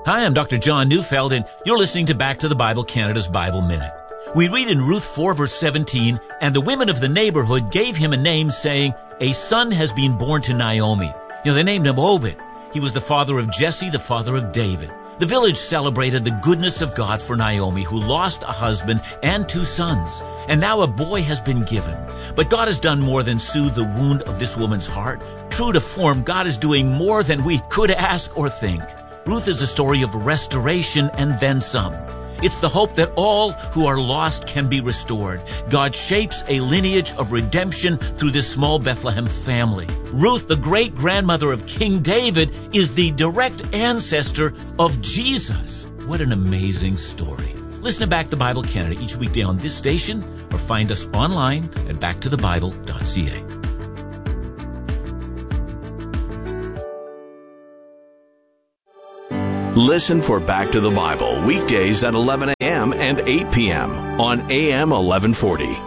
Hi, I'm Dr. John Neufeld, and you're listening to Back to the Bible, Canada's Bible Minute. We read in Ruth 4, verse 17, "And the women of the neighborhood gave him a name, saying, 'A son has been born to Naomi.'" They named him Obed. He was the father of Jesse, the father of David. The village celebrated the goodness of God for Naomi, who lost a husband and 2 sons. And now a boy has been given. But God has done more than soothe the wound of this woman's heart. True to form, God is doing more than we could ask or think. Ruth is a story of restoration and then some. It's the hope that all who are lost can be restored. God shapes a lineage of redemption through this small Bethlehem family. Ruth, the great-grandmother of King David, is the direct ancestor of Jesus. What an amazing story. Listen to Back to the Bible Canada each weekday on this station or find us online at backtothebible.ca. Listen for Back to the Bible weekdays at 11 a.m. and 8 p.m. on AM 1140.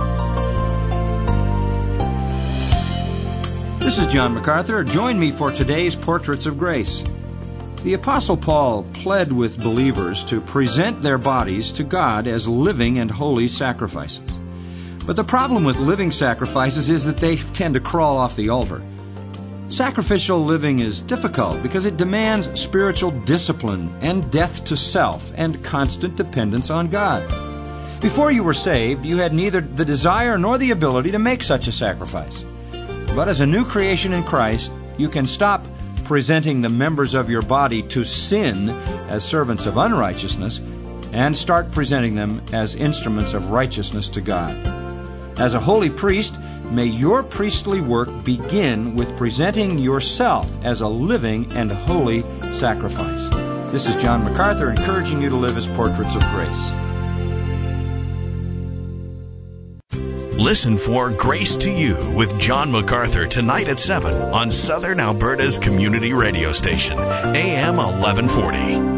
This is John MacArthur. Join me for today's Portraits of Grace. The Apostle Paul pled with believers to present their bodies to God as living and holy sacrifices. But the problem with living sacrifices is that they tend to crawl off the altar. Sacrificial living is difficult because it demands spiritual discipline and death to self and constant dependence on God. Before you were saved, you had neither the desire nor the ability to make such a sacrifice. But as a new creation in Christ, you can stop presenting the members of your body to sin as servants of unrighteousness and start presenting them as instruments of righteousness to God. As a holy priest, may your priestly work begin with presenting yourself as a living and holy sacrifice. This is John MacArthur encouraging you to live as portraits of grace. Listen for Grace to You with John MacArthur tonight at 7 on Southern Alberta's community radio station, AM 1140.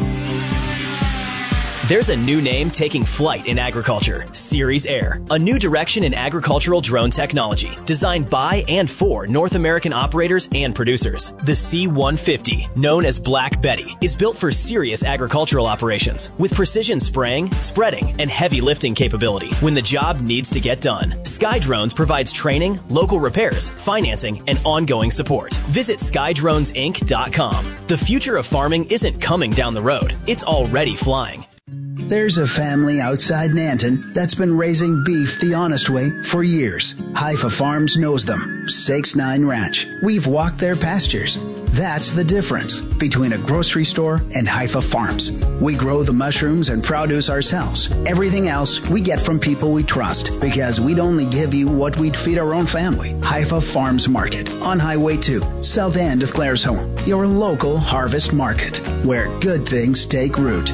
There's a new name taking flight in agriculture, Ceres Air, a new direction in agricultural drone technology, designed by and for North American operators and producers. The C-150, known as Black Betty, is built for serious agricultural operations, with precision spraying, spreading, and heavy lifting capability when the job needs to get done. Sky Drones provides training, local repairs, financing, and ongoing support. Visit skydronesinc.com. The future of farming isn't coming down the road, it's already flying. There's a family outside Nanton that's been raising beef the honest way for years. Haifa Farms knows them. 6-9 Ranch. We've walked their pastures. That's the difference between a grocery store and Haifa Farms. We grow the mushrooms and produce ourselves. Everything else we get from people we trust because we'd only give you what we'd feed our own family. Haifa Farms Market on Highway 2, south end of Claresholm. Your local harvest market where good things take root.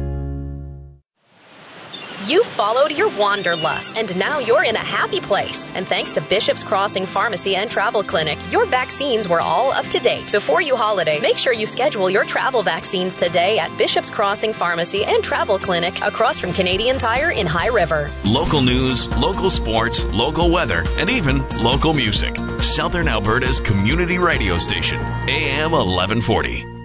You followed your wanderlust, and now you're in a happy place. And thanks to Bishop's Crossing Pharmacy and Travel Clinic, your vaccines were all up to date. Before you holiday, make sure you schedule your travel vaccines today at Bishop's Crossing Pharmacy and Travel Clinic across from Canadian Tire in High River. Local news, local sports, local weather, and even local music. Southern Alberta's community radio station, AM 1140.